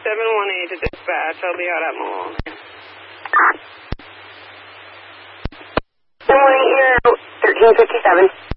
718 to dispatch. I'll be out at Mall. 718, 1357.